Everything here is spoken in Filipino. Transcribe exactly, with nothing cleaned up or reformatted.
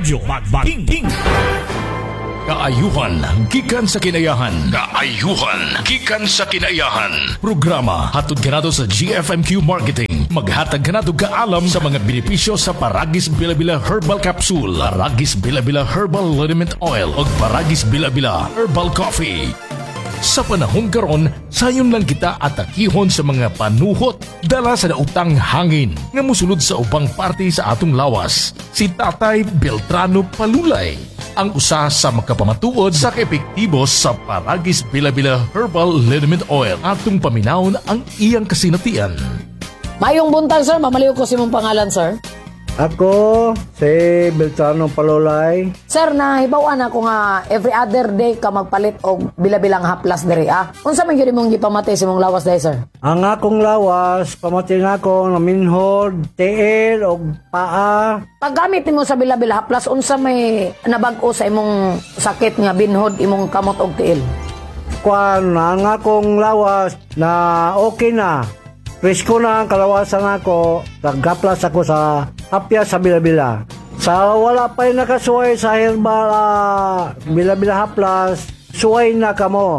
Radyo Magbating. Kaayuhan gikan sa kinayahan. Kaayuhan gikan sa kinayahan. Programa hatod ganado sa G F M Q Marketing. Maghatag ganado kaalam sa mga benepisyo sa Paragis Bila-Bila Herbal Capsule, Paragis Bila-Bila Herbal Liniment Oil ug Paragis Bila-Bila Herbal Coffee. Sa panahon karon, sayon lang kita atakihon sa mga panuhot dala sa nautang hangin nga musulod sa ubang parte sa atong lawas. Si Tatay Beltrano Palulay ang usa sa makapamatuod sa kaepektibo sa Paragis Bila-Bila Herbal Liniment Oil. Atong paminawon ang iyang kasinatian. Mayong buntag, sir. Mamaliw ko si mong pangalan, sir. Ako, si Beltrano Palulay. Sir, nahibawan ako nga every other day ka magpalit og bila-bilang haplas diri, ah. Unsa man gyud imong gipamatay sa imong lawas day, sir? Ang akong lawas, pamating ako ng minhod, tiil, o paa. Paggamit nimo sa bila-bila haplas, unsa may nabag-o sa imong sakit nga binhod, imong kamot og tiil? Kwan, ang akong lawas na okay na. Presko na ang kalawasan ako, nagaplas ako sa hapya sa bila-bila. Sa wala pa yung nakasuway sa herbal uh, bila-bila haplas, suway na kamo.